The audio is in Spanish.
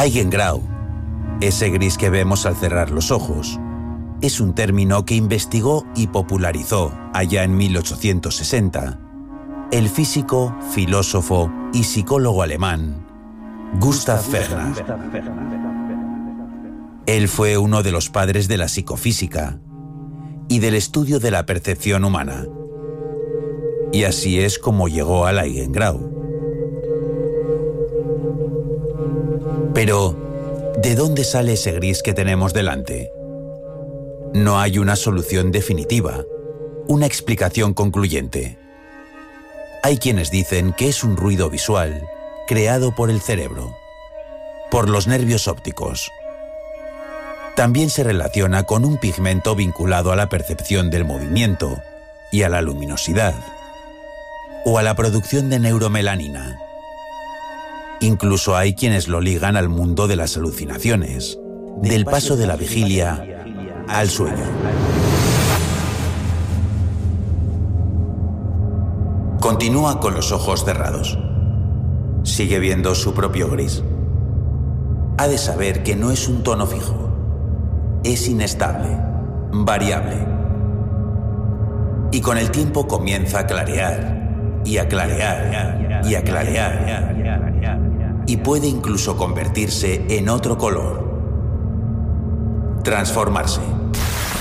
Eigengrau, ese gris que vemos al cerrar los ojos, es un término que investigó y popularizó, allá en 1860, el físico, filósofo y psicólogo alemán Gustav Fechner. Él fue uno de los padres de la psicofísica y del estudio de la percepción humana. Y así es como llegó al Eigengrau. Pero, ¿de dónde sale ese gris que tenemos delante? No hay una solución definitiva, una explicación concluyente. Hay quienes dicen que es un ruido visual creado por el cerebro, por los nervios ópticos. También se relaciona con un pigmento vinculado a la percepción del movimiento y a la luminosidad, o a la producción de neuromelanina. Incluso hay quienes lo ligan al mundo de las alucinaciones, del paso de la vigilia al sueño. Continúa con los ojos cerrados. Sigue viendo su propio gris. Ha de saber que no es un tono fijo. Es inestable, variable. Y con el tiempo comienza a clarear, y a clarear, y a clarear. Y puede incluso convertirse en otro color. Transformarse.